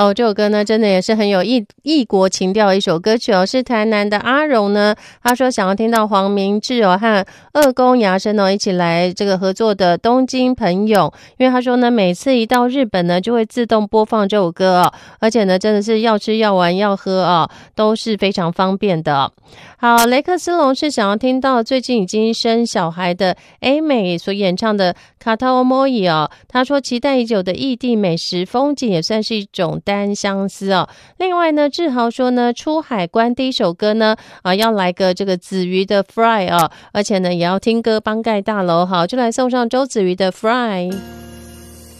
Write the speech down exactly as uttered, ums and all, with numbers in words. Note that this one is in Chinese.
哦，这首歌呢，真的也是很有异异国情调的一首歌曲哦，是台南的阿荣呢，他说想要听到黄明志哦和二宫牙生哦一起来这个合作的《东京朋友》，因为他说呢，每次一到日本呢，就会自动播放这首歌哦，而且呢，真的是要吃要玩要喝哦，都是非常方便的哦。好，雷克斯隆是想要听到最近已经生小孩的 A 美所演唱的《卡塔欧莫伊》哦，他说期待已久的异地美食风景也算是一种单相思哦。另外呢，志豪说呢，出海关第一首歌呢，啊，要来个这个子瑜的 Fry 哦，而且呢，也要听歌帮盖大楼，好，就来送上周子瑜的 Fry。